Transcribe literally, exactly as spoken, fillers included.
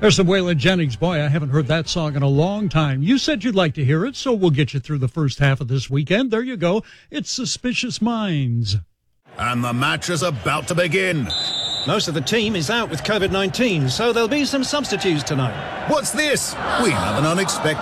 There's some Waylon Jennings. Boy, I haven't heard that song in a long time. You said you'd like to hear it, so we'll get you through the first half of this weekend. There you go. It's Suspicious Minds. And the match is about to begin. Most of the team is out with COVID nineteen, so there'll be some substitutes tonight. What's this? We have an unexpected